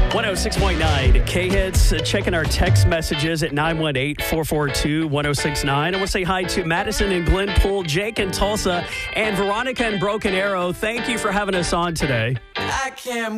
106.9 K-Hits. Checking our text messages at 918-442-1069. I want to say hi to Madison and Glenpool, Jake in Tulsa, and Veronica in Broken Arrow. Thank you for having us on today. I can't